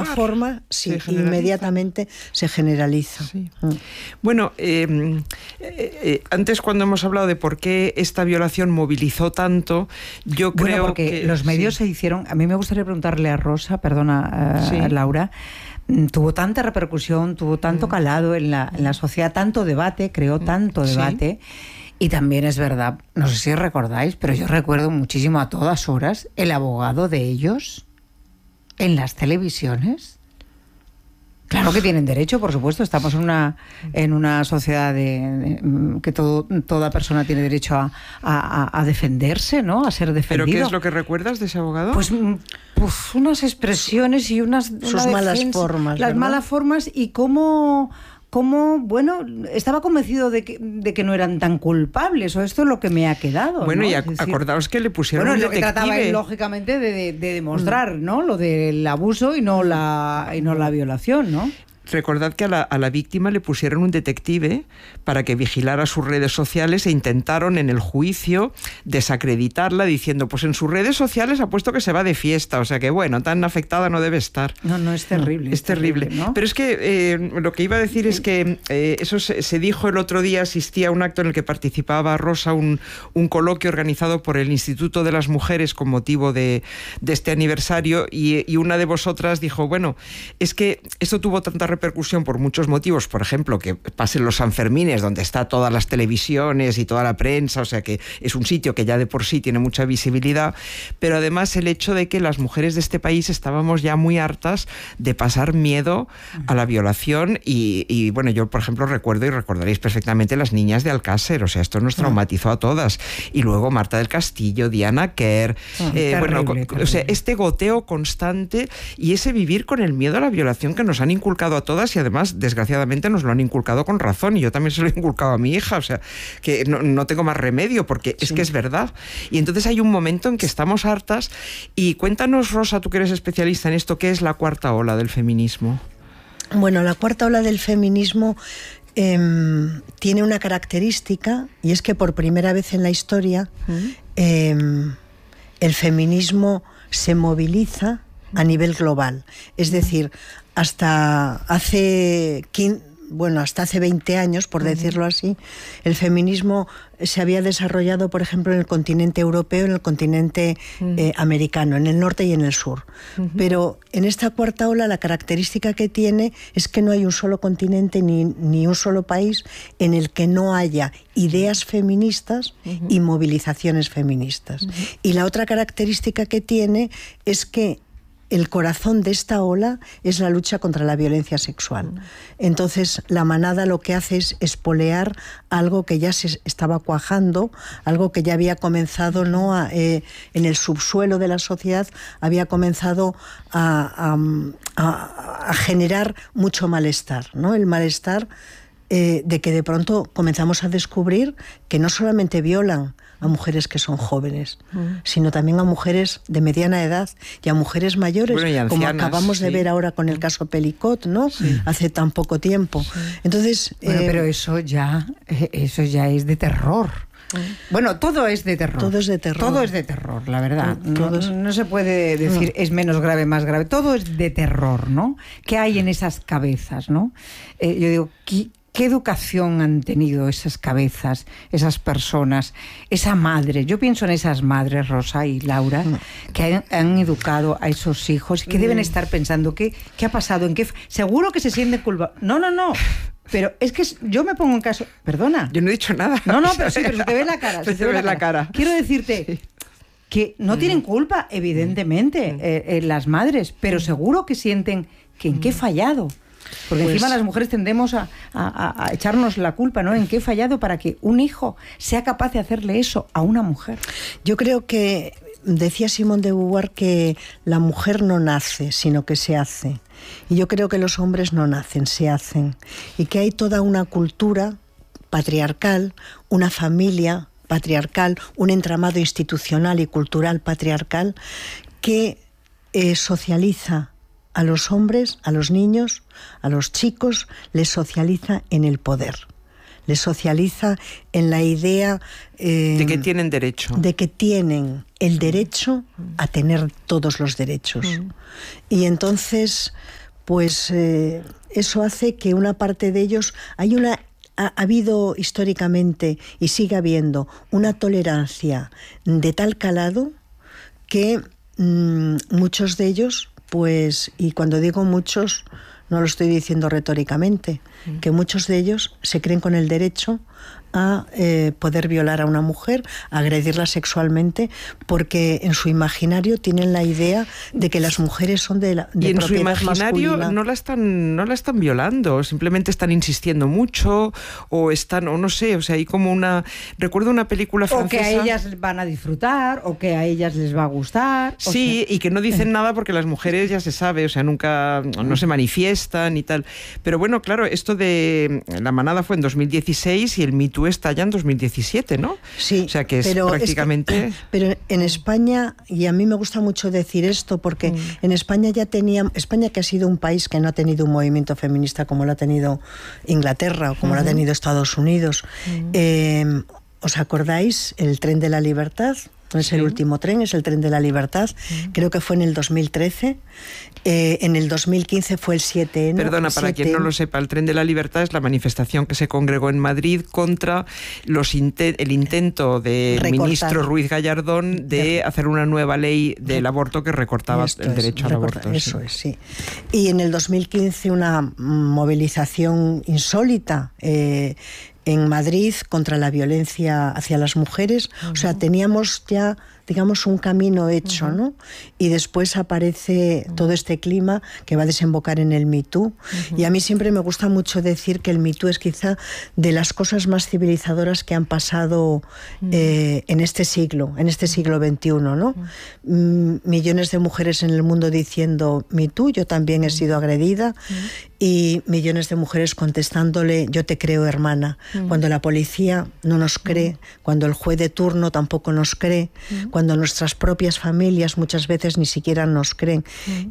forma, sí, inmediatamente se generaliza. Sí. Bueno, antes cuando hemos hablado de por qué esta violación movilizó tanto, yo creo porque los medios se hicieron... A mí me gustaría preguntarle a Rosa, perdona, Laura, tuvo tanta repercusión, tuvo tanto calado en la sociedad, tanto debate, creó tanto debate. Y también es verdad, no sé si recordáis, pero yo recuerdo muchísimo a todas horas el abogado de ellos en las televisiones. Claro que tienen derecho, por supuesto. Estamos en una sociedad que toda persona tiene derecho a defenderse, ¿no? A ser defendido. ¿Pero qué es lo que recuerdas de ese abogado? Pues unas expresiones y sus malas formas. Las malas formas y cómo bueno, estaba convencido de que no eran tan culpables, o esto es lo que me ha quedado. Bueno, ¿no? y acordaos que le pusieron un detective. Lo que trataba él, lógicamente, de demostrar, ¿no? Lo del abuso y no la violación, ¿no? Recordad que a la víctima le pusieron un detective para que vigilara sus redes sociales e intentaron en el juicio desacreditarla diciendo, pues en sus redes sociales ha puesto que se va de fiesta, o sea que bueno, tan afectada no debe estar. No, es terrible. Es terrible, ¿no? Pero es que lo que iba a decir es que eso se dijo el otro día, asistí a un acto en el que participaba Rosa, un coloquio organizado por el Instituto de las Mujeres con motivo de este aniversario y una de vosotras dijo, bueno, es que esto tuvo tanta repercusión por muchos motivos, por ejemplo, que pasen los Sanfermines, donde está todas las televisiones y toda la prensa, o sea que es un sitio que ya de por sí tiene mucha visibilidad, pero además el hecho de que las mujeres de este país estábamos ya muy hartas de pasar miedo a la violación y bueno, yo por ejemplo recuerdo y recordaréis perfectamente las niñas de Alcácer, o sea, esto nos traumatizó a todas, y luego Marta del Castillo, Diana Kerr, terrible. O sea, este goteo constante y ese vivir con el miedo a la violación que nos han inculcado a todas y además, desgraciadamente, nos lo han inculcado con razón y yo también se lo he inculcado a mi hija, o sea, que no tengo más remedio porque es que es verdad. Y entonces hay un momento en que estamos hartas y cuéntanos, Rosa, tú que eres especialista en esto, ¿qué es la cuarta ola del feminismo? Bueno, la cuarta ola del feminismo tiene una característica y es que por primera vez en la historia el feminismo se moviliza a nivel global. Es decir, hasta hace 20 años, por decirlo así, el feminismo se había desarrollado, por ejemplo, en el continente europeo, en el continente americano, en el norte y en el sur. Pero en esta cuarta ola la característica que tiene es que no hay un solo continente ni un solo país en el que no haya ideas feministas y movilizaciones feministas. Y la otra característica que tiene es que el corazón de esta ola es la lucha contra la violencia sexual. Entonces, la manada lo que hace es espolear algo que ya se estaba cuajando, algo que ya había comenzado, ¿no? En el subsuelo de la sociedad, había comenzado a generar mucho malestar, ¿no? El malestar de que de pronto comenzamos a descubrir que no solamente violan a mujeres que son jóvenes, sino también a mujeres de mediana edad y a mujeres mayores, bueno, y ancianas, como acabamos de ver ahora con el caso Pelicot, ¿no? Hace tan poco tiempo. Entonces, bueno, pero eso ya es de terror. Bueno, todo es de terror. Todo es de terror. Todo es de terror, la verdad. No se puede decir es menos grave, más grave. Todo es de terror, ¿no? ¿Qué hay en esas cabezas, no? Yo digo, ¿qué educación han tenido esas cabezas, esas personas, esa madre? Yo pienso en esas madres, Rosa y Laura, que han educado a esos hijos, que deben estar pensando, ¿qué ha pasado? Seguro que se sienten culpables. No. Pero es que yo me pongo en caso... Perdona. Yo no he dicho nada. No, pero sí, pero se te ve la cara. Se te ve la cara. Quiero decirte que no tienen culpa, evidentemente, las madres, pero seguro que sienten que en qué he fallado. Porque encima las mujeres tendemos a echarnos la culpa, ¿no? ¿En qué he fallado para que un hijo sea capaz de hacerle eso a una mujer? Yo creo que decía Simone de Beauvoir que la mujer no nace, sino que se hace. Y yo creo que los hombres no nacen, se hacen. Y que hay toda una cultura patriarcal, una familia patriarcal, un entramado institucional y cultural patriarcal que socializa a los hombres, a los niños, a los chicos, les socializa en el poder. les socializa en la idea de que tienen derecho. De que tienen el derecho a tener todos los derechos. Y entonces, pues eso hace que una parte de ellos... Ha habido históricamente y sigue habiendo una tolerancia de tal calado que muchos de ellos, pues, y cuando digo muchos, no lo estoy diciendo retóricamente, que muchos de ellos se creen con el derecho a poder violar a una mujer, a agredirla sexualmente, porque en su imaginario tienen la idea de que las mujeres son de y en su imaginario masculina. no la están violando, simplemente están insistiendo mucho, o no sé, o sea, hay como recuerdo una película francesa... O que a ellas van a disfrutar, o que a ellas les va a gustar... Sí, y que no dicen nada porque las mujeres ya se sabe, o sea, nunca, no se manifiestan y tal. Pero bueno, claro, esto de La Manada fue en 2016 y el Me Too está ya en 2017, ¿no? Sí, o sea que es prácticamente... pero en España, y a mí me gusta mucho decir esto, porque en España España que ha sido un país que no ha tenido un movimiento feminista como lo ha tenido Inglaterra o como lo ha tenido Estados Unidos. ¿Os acordáis? El Tren de la Libertad. No es el último tren, es el Tren de la Libertad. Creo que fue en el 2013. En el 2015 fue el 7N. Perdona, para quien no lo sepa, el Tren de la Libertad es la manifestación que se congregó en Madrid contra el intento del ministro Ruiz Gallardón de hacer una nueva ley del aborto que recortaba el derecho al aborto. Eso es, sí. Y en el 2015 una movilización insólita en Madrid contra la violencia hacia las mujeres. O sea, teníamos ya, digamos, un camino hecho, ¿no? Y después aparece todo este clima que va a desembocar en el Me Too. Y a mí siempre me gusta mucho decir que el Me Too es quizá de las cosas más civilizadoras que han pasado en este siglo XXI, ¿no? Millones de mujeres en el mundo diciendo Me Too, yo también he sido agredida, y millones de mujeres contestándole yo te creo, hermana, cuando la policía no nos cree, cuando el juez de turno tampoco nos cree, cuando nuestras propias familias muchas veces ni siquiera nos creen.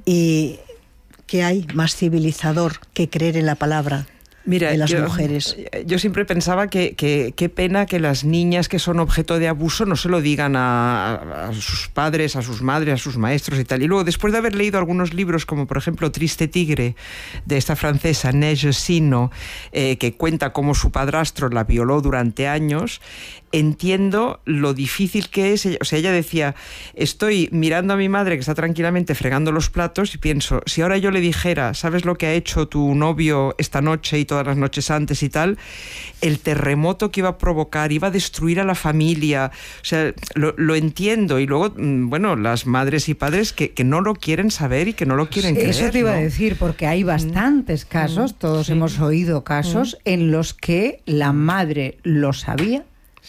Y ¿qué hay más civilizador que creer en la palabra de las mujeres? Yo siempre pensaba que qué pena que las niñas que son objeto de abuso no se lo digan a sus padres, a sus madres, a sus maestros y tal. Y luego, después de haber leído algunos libros, como por ejemplo Triste Tigre, de esta francesa Neige Sino, que cuenta cómo su padrastro la violó durante años, entiendo lo difícil que es. O sea, ella decía, estoy mirando a mi madre que está tranquilamente fregando los platos y pienso, si ahora yo le dijera, ¿sabes lo que ha hecho tu novio esta noche y todas las noches antes y tal? El terremoto que iba a provocar, iba a destruir a la familia. O sea, lo entiendo. Y luego, bueno, las madres y padres que no lo quieren saber y que no lo quieren creer. Eso te iba a decir, porque hay bastantes casos, todos hemos oído casos en los que la madre lo sabía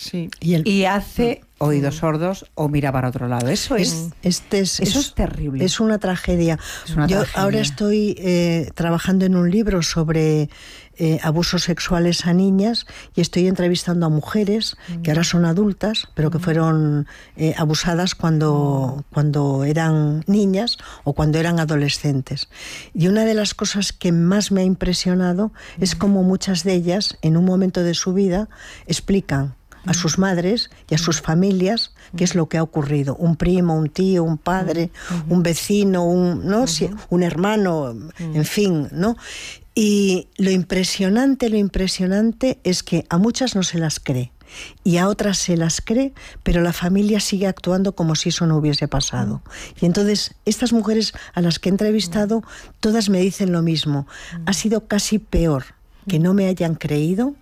y hace oídos sordos o mira para otro lado. Eso es terrible. Es una tragedia. Yo ahora estoy trabajando en un libro sobre abusos sexuales a niñas y estoy entrevistando a mujeres que ahora son adultas, pero que fueron abusadas cuando eran niñas o cuando eran adolescentes. Y una de las cosas que más me ha impresionado es cómo muchas de ellas, en un momento de su vida, explican a sus madres y a sus familias qué es lo que ha ocurrido. Un primo, un tío, un padre, un vecino, un hermano, en fin, ¿no? Y lo impresionante es que a muchas no se las cree y a otras se las cree, pero la familia sigue actuando como si eso no hubiese pasado. Y entonces estas mujeres a las que he entrevistado, todas me dicen lo mismo. Ha sido casi peor que no me hayan creído.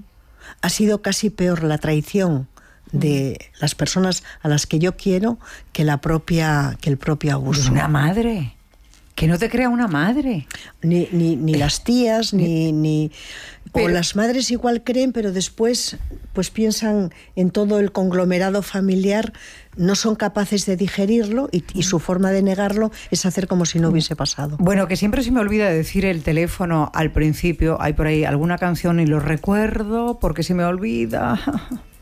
Ha sido casi peor la traición de las personas a las que yo quiero que el propio abuso. Una madre. Que no te crea una madre. Ni las tías, ni o las madres igual creen, pero después pues piensan en todo el conglomerado familiar, no son capaces de digerirlo y su forma de negarlo es hacer como si no hubiese pasado. Bueno, que siempre se me olvida decir el teléfono al principio. Hay por ahí alguna canción y lo recuerdo porque se me olvida.